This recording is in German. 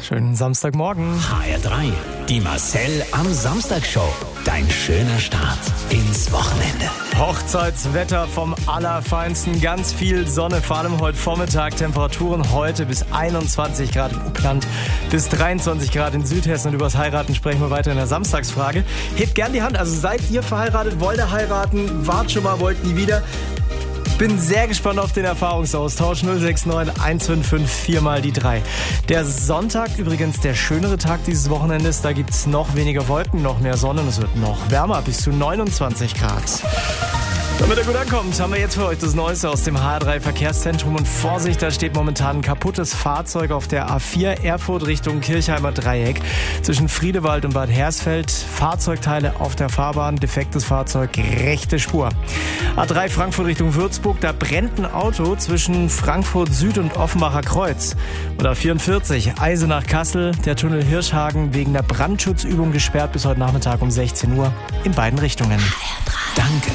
Schönen Samstagmorgen. HR3, die Marcel am Samstag-Show. Dein schöner Start ins Wochenende. Hochzeitswetter vom Allerfeinsten. Ganz viel Sonne, vor allem heute Vormittag. Temperaturen heute bis 21 Grad im Upland, bis 23 Grad in Südhessen. Und übers Heiraten sprechen wir weiter in der Samstagsfrage. Hebt gern die Hand. Also seid ihr verheiratet, wollt ihr heiraten, wart schon mal, wollt nie wieder. Bin sehr gespannt auf den Erfahrungsaustausch. 069 155 4 mal die 3. Der Sonntag übrigens der schönere Tag dieses Wochenendes. Da gibt es noch weniger Wolken, noch mehr Sonne und es wird noch wärmer, bis zu 29 Grad. Damit er gut ankommt, haben wir jetzt für euch das Neueste aus dem HR3 Verkehrszentrum. Und Vorsicht, da steht momentan ein kaputtes Fahrzeug auf der A4 Erfurt Richtung Kirchheimer Dreieck. Zwischen Friedewald und Bad Hersfeld. Fahrzeugteile auf der Fahrbahn, defektes Fahrzeug, rechte Spur. A3 Frankfurt Richtung Würzburg, da brennt ein Auto zwischen Frankfurt Süd und Offenbacher Kreuz. Oder A44 Eisenach-Kassel, der Tunnel Hirschhagen wegen der Brandschutzübung gesperrt bis heute Nachmittag um 16 Uhr in beiden Richtungen. Danke